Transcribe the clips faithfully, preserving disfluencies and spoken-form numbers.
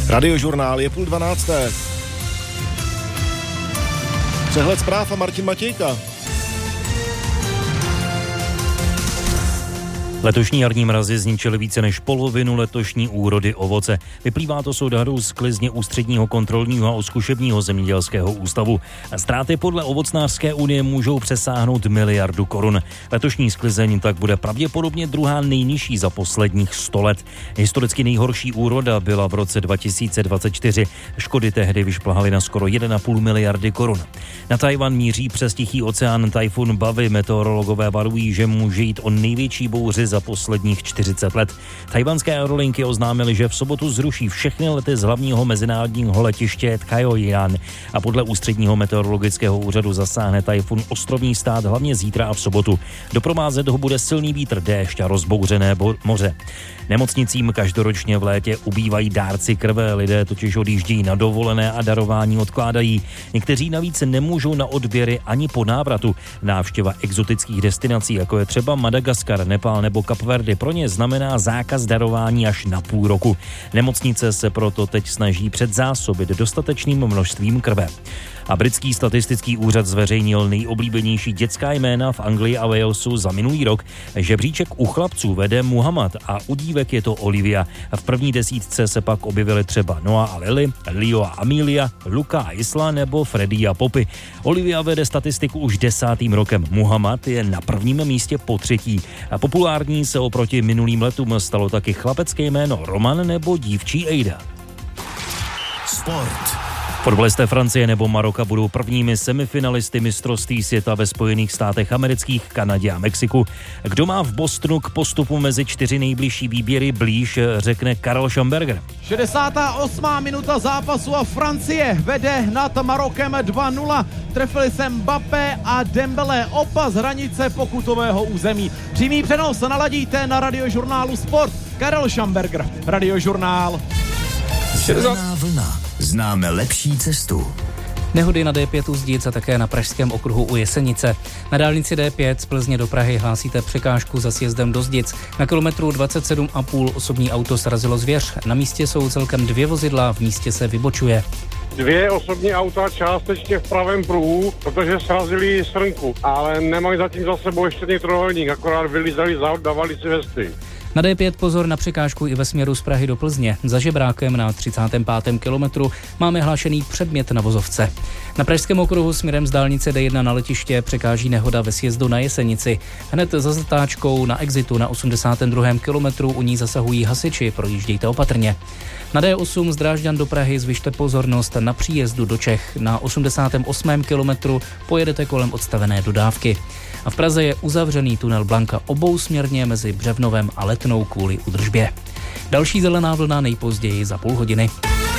Radiožurnál je půl dvanácté. Přehled zpráv a Martin Matějka. Letošní jarní mrazy zničily více než polovinu letošní úrody ovoce. Vyplývá to z odhadů sklizně Ústředního kontrolního a zkušebního zemědělského ústavu. Ztráty podle Ovocnářské unie můžou přesáhnout miliardu korun. Letošní sklizeň tak bude pravděpodobně druhá nejnižší za posledních sto let. Historicky nejhorší úroda byla v roce dva tisíce dvacet čtyři. Škody tehdy vyšplhaly na skoro jedna celá pět miliardy korun. Na Tchaj-wan míří přes Tichý oceán tajfun Bavy. Meteorologové varují, že může jít o největší bouři za posledních čtyřicet let. Tchajwanské aerolinky oznámily, že v sobotu zruší všechny lety z hlavního mezinárodního letiště Tchaj-wan a podle Ústředního meteorologického úřadu zasáhne tajfun ostrovní stát hlavně zítra a v sobotu. Doprovázet ho bude silný vítr, déšť a rozbouřené bo- moře. Nemocnicím každoročně v létě ubývají dárci krve, lidé totiž odjíždějí na dovolené a darování odkládají. Někteří navíc nemůžou na odběry ani po návratu. Návštěva exotických destinací, jako je třeba Madagaskar, Nepál nebo Kapverdy, pro ně znamená zákaz darování až na půl roku. Nemocnice se proto teď snaží předzásobit dostatečným množstvím krve. A britský statistický úřad zveřejnil nejoblíbenější dětská jména v Anglii a Walesu za minulý rok. Žebříček u chlapců vede Muhammad a u dívek je to Olivia. V první desítce se pak objevily třeba Noah a Lily, Leo a Amelia, Luka a Isla nebo Freddy a Poppy. Olivia vede statistiku už desátým rokem. Muhammad je na prvním místě po třetí. A populární se oproti minulým letům stalo taky chlapecké jméno Roman nebo dívčí Ejda. Sport. Fotbalisté Francie nebo Maroka budou prvními semifinalisty mistrovství světa ve Spojených státech amerických, Kanadě a Mexiku. Kdo má v Bostonu k postupu mezi čtyři nejbližší výběry blíž, řekne Karel Schamberger. šedesátá osmá minuta zápasu a Francie vede nad Marokem dva nula. Trefili se Mbappé a Dembélé, oba z hranice pokutového území. Přímý přenos naladíte na Radiožurnálu Sport. Karel Schamberger, Radiožurnál. Zelená vlna. Známe lepší cestu. Nehody na D pět u Zdic a také na pražském okruhu u Jesenice. Na dálnici D pět z Plzně do Prahy hlásíte překážku za sjezdem do Zdic. Na kilometru dvacet sedm a půl osobní auto srazilo zvěř. Na místě jsou celkem dvě vozidla, v místě se vybočuje. Dvě osobní auta částečně v pravém pruhu, protože srazili srnku, ale nemají zatím za sebou ještě ani trojúhelník, akorát vylízali za aut, dávali si vesty. Na D pět pozor na překážku i ve směru z Prahy do Plzně. Za Žebrákem na třicátém pátém kilometru máme hlášený předmět na vozovce. Na pražském okruhu směrem z dálnice D jedna na letiště překáží nehoda ve sjezdu na Jesenici. Hned za zatáčkou na exitu na osmdesátém druhém kilometru u ní zasahují hasiči, projíždějte opatrně. Na D osm z Drážďan do Prahy zvyšte pozornost na příjezdu do Čech. Na osmdesátém osmém kilometru pojedete kolem odstavené dodávky. A v Praze je uzavřený tunel Blanka obousměrně mezi Břevnovem a Letnou kvůli údržbě. Další zelená vlna nejpozději za půl hodiny.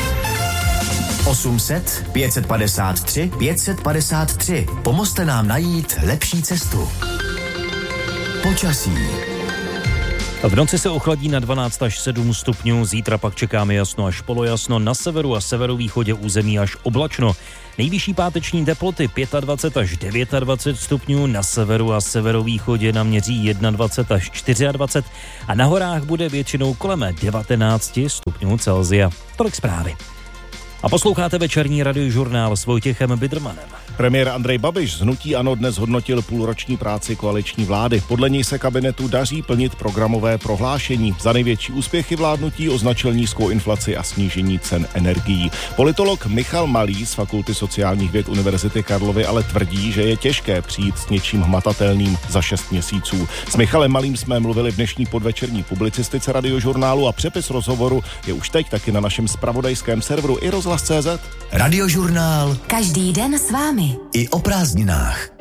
osm set pět set padesát tři pět set padesát tři. Pomozte nám najít lepší cestu. Počasí. V noci se ochladí na dvanáct až sedm stupňů, zítra pak čekáme jasno až polojasno, na severu a severovýchodě území až oblačno. Nejvyšší páteční teploty dvacet pět až dvacet devět stupňů, na severu a severovýchodě naměří dvacet jedna až dvacet čtyři a na horách bude většinou kolem devatenáct stupňů Celsia. Tolik zprávy. A posloucháte večerní radiožurnál s Vojtěchem Bidermanem. Premiér Andrej Babiš z hnutí ANO dnes hodnotil půlroční práci koaliční vlády. Podle něj se kabinetu daří plnit programové prohlášení. Za největší úspěchy vládnutí označil nízkou inflaci a snížení cen energií. Politolog Michal Malý z Fakulty sociálních věd Univerzity Karlovy ale tvrdí, že je těžké přijít s něčím hmatatelným za šest měsíců. S Michalem Malým jsme mluvili v dnešní podvečerní publicistice radiožurnálu a přepis rozhovoru je už teď taky na našem zpravodajském serveru i rozhlas tečka cé zet. Radiožurnál. Každý den s vámi. I o prázdninách.